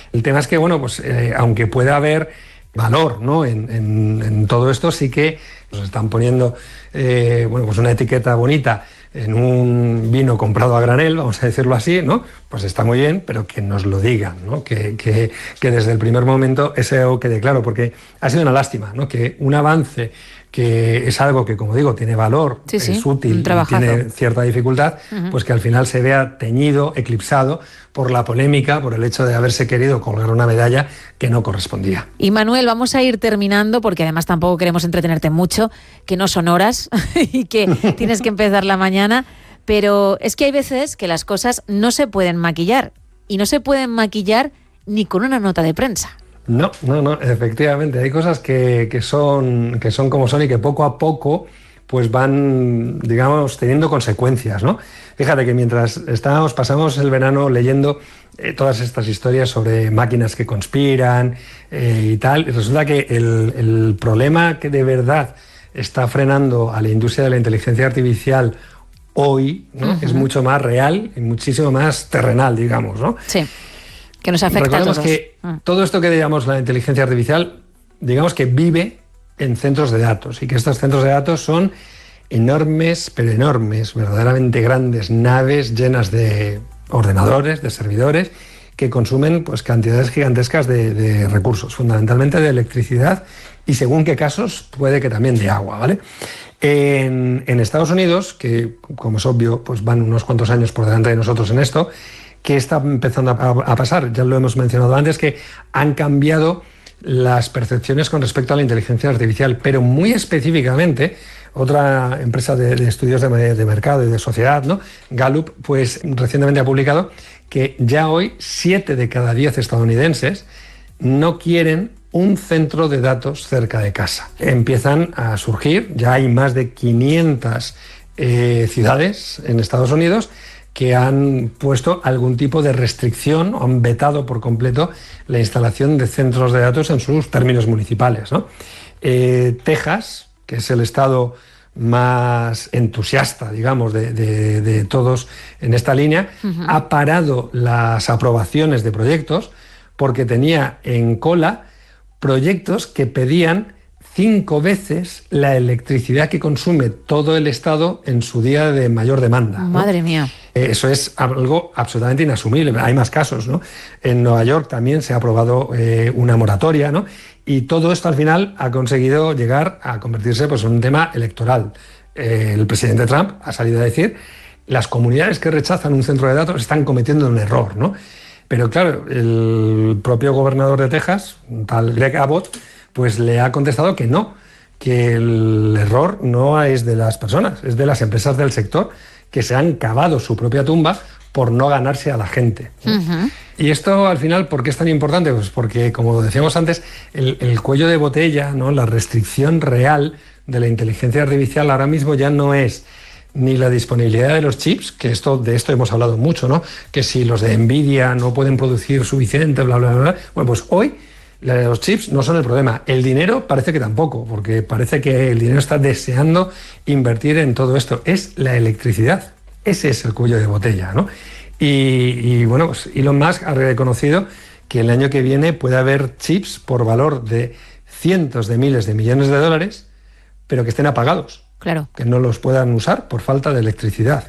El tema es que, bueno, pues aunque pueda haber valor, ¿no?, en todo esto, sí que nos están poniendo bueno, pues una etiqueta bonita en un vino comprado a granel, vamos a decirlo así, ¿no? Pues está muy bien, pero que nos lo digan, ¿no? Que desde el primer momento eso quede claro, porque ha sido una lástima, ¿no?, que un avance que es algo que, como digo, tiene valor, sí, es útil, tiene cierta dificultad, pues que al final se vea teñido, eclipsado por la polémica, por el hecho de haberse querido colgar una medalla que no correspondía. Y Manuel, vamos a ir terminando, porque además tampoco queremos entretenerte mucho, que no son horas y que tienes que empezar la mañana, pero es que hay veces que las cosas no se pueden maquillar, y no se pueden maquillar ni con una nota de prensa. No, efectivamente, hay cosas que son como son y que poco a poco pues van, digamos, teniendo consecuencias, ¿no? Fíjate que mientras pasamos el verano leyendo todas estas historias sobre máquinas que conspiran y tal, y resulta que el problema que de verdad está frenando a la industria de la inteligencia artificial hoy, ¿no?, es mucho más real y muchísimo más terrenal, digamos, ¿no? Sí. Que nos afecta a todos. Recordemos que todo esto que llamamos la inteligencia artificial, digamos que vive en centros de datos, y que estos centros de datos son enormes, pero enormes, verdaderamente grandes naves llenas de ordenadores, de servidores, que consumen pues cantidades gigantescas de recursos, fundamentalmente de electricidad y, según qué casos, puede que también de agua, ¿vale? En Estados Unidos, que como es obvio, pues van unos cuantos años por delante de nosotros en esto, ¿qué está empezando a pasar? Ya lo hemos mencionado antes, que han cambiado las percepciones con respecto a la inteligencia artificial, pero muy específicamente, otra empresa de estudios de mercado y de sociedad, ¿no?, Gallup, pues recientemente ha publicado que ya hoy 7 de cada 10 estadounidenses no quieren un centro de datos cerca de casa. Empiezan a surgir, ya hay más de 500 ciudades en Estados Unidos que han puesto algún tipo de restricción o han vetado por completo la instalación de centros de datos en sus términos municipales, ¿no? Texas, que es el estado más entusiasta, digamos, de todos en esta línea, ha parado las aprobaciones de proyectos porque tenía en cola proyectos que pedían 5 veces la electricidad que consume todo el estado en su día de mayor demanda, ¿no? Madre mía. Eso es algo absolutamente inasumible. Hay más casos, ¿no? En Nueva York también se ha aprobado una moratoria, ¿no? Y todo esto al final ha conseguido llegar a convertirse pues, en un tema electoral. El presidente Trump ha salido a decir: las comunidades que rechazan un centro de datos están cometiendo un error, ¿no? Pero claro, el propio gobernador de Texas, tal Greg Abbott, pues le ha contestado que no, que el error no es de las personas, es de las empresas del sector que se han cavado su propia tumba por no ganarse a la gente. Y esto, al final, ¿por qué es tan importante? Pues porque, como decíamos antes, el cuello de botella, ¿no?, la restricción real de la inteligencia artificial ahora mismo ya no es ni la disponibilidad de los chips, que de esto hemos hablado mucho, ¿no?, que si los de Nvidia no pueden producir suficiente, bla, bla, bla. Bueno, pues hoy los chips no son el problema. El dinero parece que tampoco, porque parece que el dinero está deseando invertir en todo esto. Es la electricidad. Ese es el cuello de botella, ¿no? Y bueno, pues Elon Musk ha reconocido que el año que viene puede haber chips por valor de cientos de miles de millones de dólares, pero que estén apagados. Claro. Que no los puedan usar por falta de electricidad.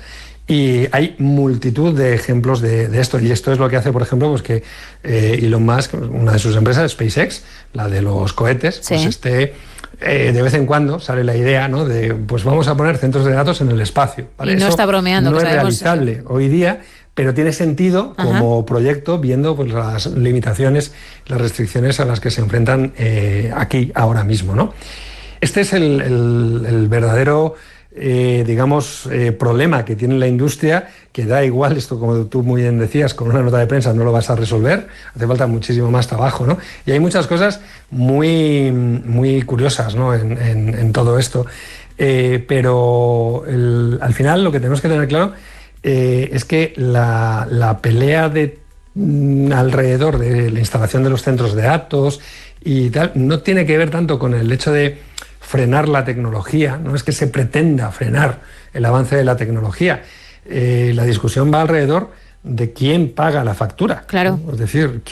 Y hay multitud de ejemplos de esto. Y esto es lo que hace, por ejemplo, pues que Elon Musk, una de sus empresas, SpaceX, la de los cohetes, sí, pues de vez en cuando sale la idea, ¿no?, de pues vamos a poner centros de datos en el espacio, ¿vale? Y no eso está bromeando. No que es realizable hoy día, pero tiene sentido como proyecto, viendo pues las limitaciones, las restricciones a las que se enfrentan aquí, ahora mismo, ¿no? Este es el verdadero digamos, problema que tiene la industria, que da igual, esto como tú muy bien decías, con una nota de prensa no lo vas a resolver, hace falta muchísimo más trabajo, ¿no? Y hay muchas cosas muy, muy curiosas, ¿no?, en todo esto. Pero al final lo que tenemos que tener claro es que la pelea alrededor de la instalación de los centros de datos y tal, no tiene que ver tanto con el hecho de frenar la tecnología, no es que se pretenda frenar el avance de la tecnología. La discusión va alrededor de quién paga la factura, claro, ¿no? Es decir,